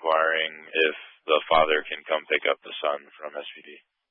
inquiring if the father can come pick up the son from SPD.